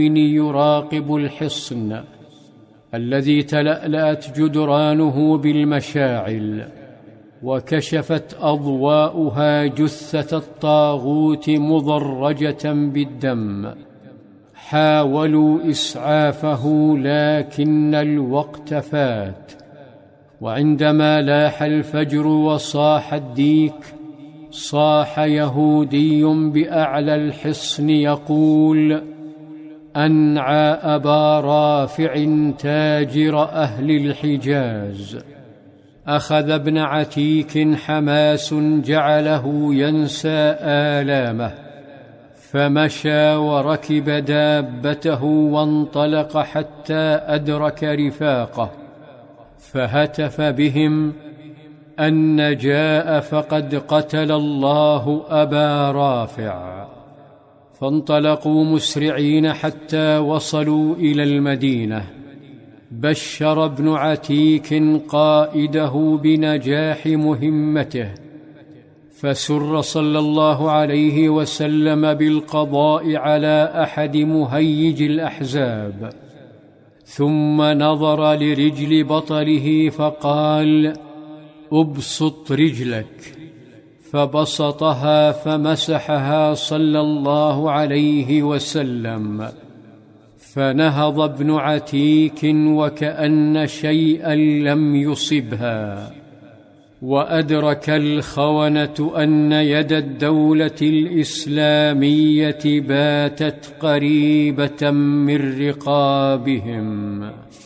يراقب الحصن الذي تلألأت جدرانه بالمشاعل، وكشفت أضواؤها جثة الطاغوت مضرجة بالدم. حاولوا إسعافه لكن الوقت فات، وعندما لاح الفجر وصاح الديك، صاح يهودي بأعلى الحصن يقول: أنعى أبا رافع تاجر أهل الحجاز. أخذ ابن عتيك حماس جعله ينسى آلامه، فمشى وركب دابته وانطلق حتى أدرك رفاقه، فهتف بهم أن جاء فقد قتل الله أبا رافع. فانطلقوا مسرعين حتى وصلوا إلى المدينة. بشر ابن عتيك قائده بنجاح مهمته، فسر صلى الله عليه وسلم بالقضاء على أحد مهيج الأحزاب، ثم نظر لرجل بطله فقال: أبسط رجلك. فبسطها فمسحها صلى الله عليه وسلم، فنهض ابن عتيك وكأن شيئا لم يصبها. وأدرك الخونة أن يد الدولة الإسلامية باتت قريبة من رقابهم.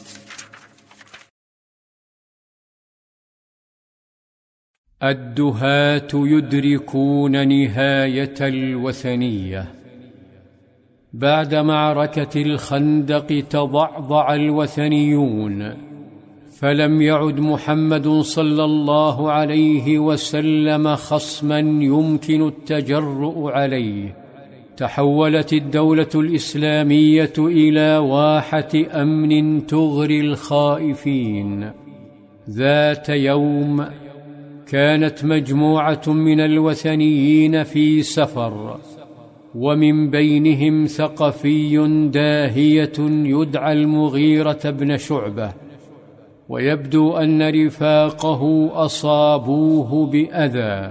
الدهاة يدركون نهاية الوثنية. بعد معركة الخندق تضعضع الوثنيون، فلم يعد محمد صلى الله عليه وسلم خصما يمكن التجرؤ عليه. تحولت الدولة الإسلامية إلى واحة أمن تغري الخائفين. ذات يوم كانت مجموعة من الوثنيين في سفر، ومن بينهم ثقفي داهية يدعى المغيرة بن شعبة، ويبدو أن رفاقه أصابوه بأذى،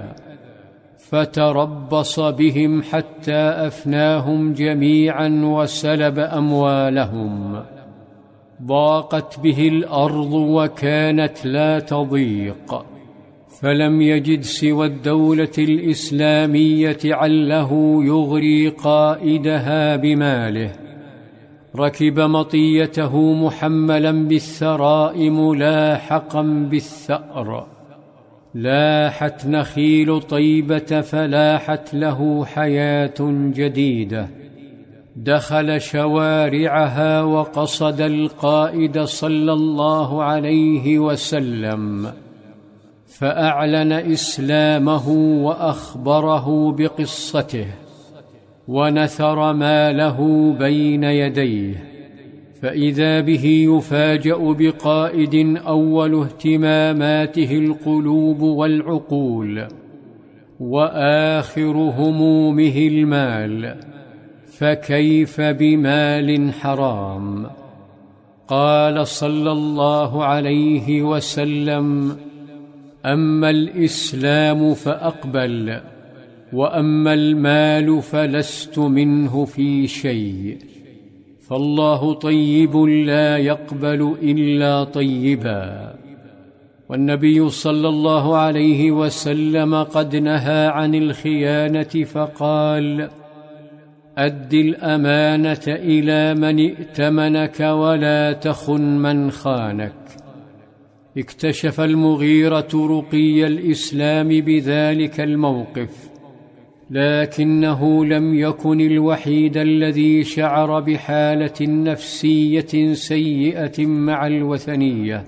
فتربص بهم حتى أفناهم جميعا وسلب أموالهم. ضاقت به الأرض وكانت لا تضيق، فلم يجد سوى الدولة الإسلامية عله يغري قائدها بماله. ركب مطيته محملا بالثراء ملاحقا بالثأر. لاحت نخيل طيبة فلاحت له حياة جديدة. دخل شوارعها وقصد القائد صلى الله عليه وسلم، فأعلن إسلامه وأخبره بقصته، ونثر ماله بين يديه، فإذا به يفاجأ بقائد أول اهتماماته القلوب والعقول، وآخر همومه المال، فكيف بمال حرام؟ قال صلى الله عليه وسلم: أما الإسلام فأقبل، وأما المال فلست منه في شيء، فالله طيب لا يقبل إلا طيبا. والنبي صلى الله عليه وسلم قد نهى عن الخيانة فقال: أد الأمانة إلى من ائتمنك ولا تخن من خانك. اكتشف المغيرة رقي الإسلام بذلك الموقف، لكنه لم يكن الوحيد الذي شعر بحالة نفسية سيئة مع الوثنية.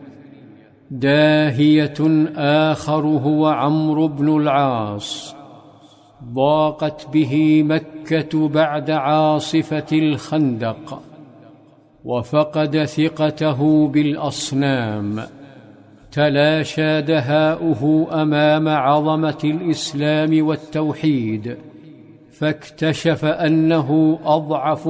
داهية آخر هو عمرو بن العاص. ضاقت به مكة بعد عاصفة الخندق، وفقد ثقته بالأصنام. تلاشى دهاؤه أمام عظمة الإسلام والتوحيد، فاكتشف أنه أضعف